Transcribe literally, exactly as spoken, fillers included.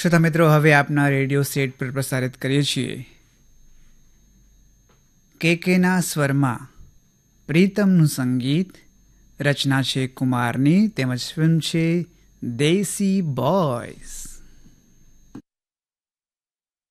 શ્રોતા મિત્રો, હવે આપના રેડિયો સેટ પર પ્રસારિત કરીએ છીએ કેકેના સ્વરમાં પ્રીતમનું સંગીત. રચના છે કુમારની, તેમજ ફિલ્મ છે દેસી બોયઝ.